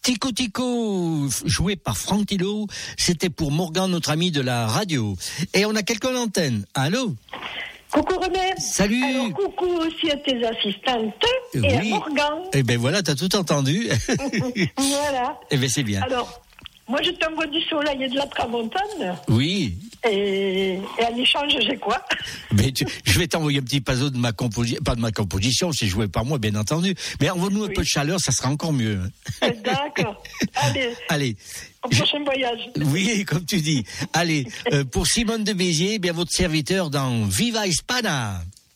Tico Tico, joué par Franck Tilo, c'était pour Morgan, notre ami de la radio. Et on a quelqu'un à l'antenne. Allô? Coucou René. Salut. Alors coucou aussi à tes assistantes et à Morgan. Eh ben voilà, t'as tout entendu. Voilà. Eh ben c'est bien. Alors, moi je t'envoie du soleil et de la tramontane. Oui. Et en échange, j'ai quoi? Mais je vais t'envoyer un petit puzzle de ma composition, pas de ma composition, c'est joué par moi, bien entendu. Mais envoie-nous un peu de chaleur, ça sera encore mieux. D'accord. Allez. Au prochain voyage. Oui, comme tu dis. Allez, pour Simone de Béziers, bien votre serviteur dans Viva Hispana.